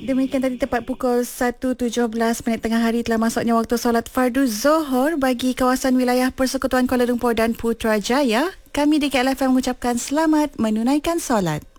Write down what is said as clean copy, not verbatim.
Demikian tadi tepat pukul 1.17 minit tengah hari telah masuknya waktu solat fardu Zohor bagi kawasan wilayah Persekutuan Kuala Lumpur dan Putrajaya. Kami di KLFM mengucapkan selamat menunaikan solat.